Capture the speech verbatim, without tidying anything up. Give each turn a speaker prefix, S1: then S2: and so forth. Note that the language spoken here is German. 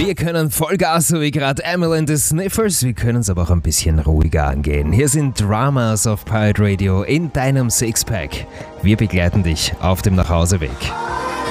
S1: Wir können Vollgas, so wie gerade Emily and the Sniffers. Wir können es aber auch ein bisschen ruhiger angehen. Hier sind Dramas auf Pirate Radio in deinem Sixpack. Wir begleiten dich auf dem Nachhauseweg.